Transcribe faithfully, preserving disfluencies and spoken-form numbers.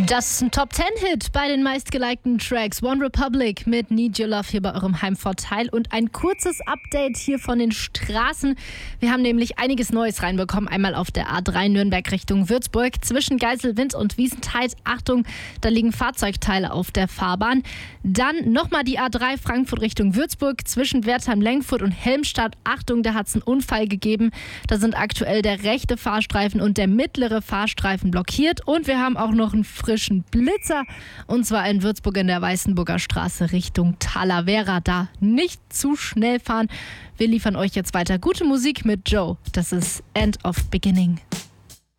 Das ist ein Top-zehn-Hit bei den meistgelikten Tracks. One Republic mit Need Your Love hier bei eurem Heimvorteil. Und ein kurzes Update hier von den Straßen. Wir haben nämlich einiges Neues reinbekommen. Einmal auf der A drei Nürnberg Richtung Würzburg. Zwischen Geiselwind und Wiesentheit. Achtung, da liegen Fahrzeugteile auf der Fahrbahn. Dann nochmal die A drei Frankfurt Richtung Würzburg. Zwischen Wertheim-Lengfurt und Helmstadt. Achtung, da hat es einen Unfall gegeben. Da sind aktuell der rechte Fahrstreifen und der mittlere Fahrstreifen blockiert. Und wir haben auch noch einen frischen Blitzer, und zwar in Würzburg in der Weißenburger Straße Richtung Talavera. Da nicht zu schnell fahren. Wir liefern euch jetzt weiter gute Musik mit Joe. Das ist End of Beginning.